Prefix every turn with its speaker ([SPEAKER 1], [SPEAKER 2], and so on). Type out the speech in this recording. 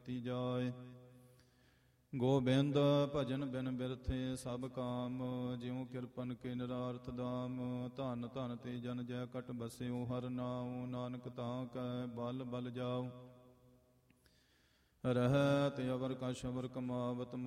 [SPEAKER 1] ਕੀਤੀ ਜਾਏ। ਗੋਬਿੰਦ ਭਜਨ ਬਿਨ ਬਿਰਥੇ ਸਭ ਕਾਮ, ਜਿਉ ਕਿਰਪਨ ਕੇ ਨਿਰਾਰਥ ਦਾਮ। ਧਨ ਧਨ ਤੇ ਜਨ ਜੈ ਕਟ ਬਸਿਓ ਹਰ ਨਾਉ, ਨਾਨਕ ਤਾਂ ਕੈ ਬਲ ਬਲ ਜਾਉ। ਰਹਿਤ ਅਵਰ ਕਛ ਅਵਰ ਕਮਾਵਤ